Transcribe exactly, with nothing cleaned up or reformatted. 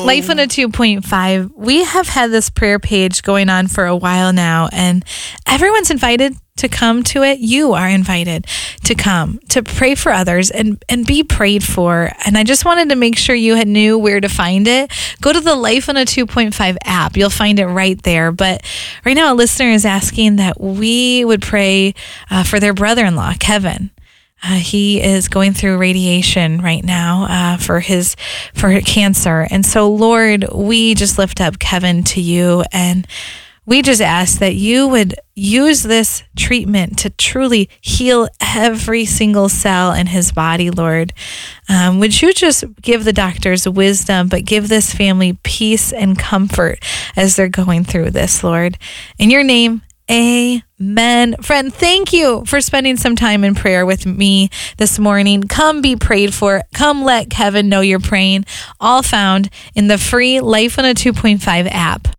Life on a two point five, we have had this prayer page going on for a while now, and everyone's invited to come to it. You are invited to come to pray for others and, and be prayed for. And I just wanted to make sure you had knew where to find it. Go to the Life on a two point five app. You'll find it right there. But right now, a listener is asking that we would pray uh, for their brother-in-law, Kevin. Uh, he is going through radiation right now uh, for his for cancer. And so, Lord, we just lift up Kevin to you, and we just ask that you would use this treatment to truly heal every single cell in his body, Lord. Um, would you just give the doctors wisdom, but give this family peace and comfort as they're going through this, Lord. In your name, amen. Friend, thank you for spending some time in prayer with me this morning. Come be prayed for. Come let Kevin know you're praying. All found in the free Life on a two point five app.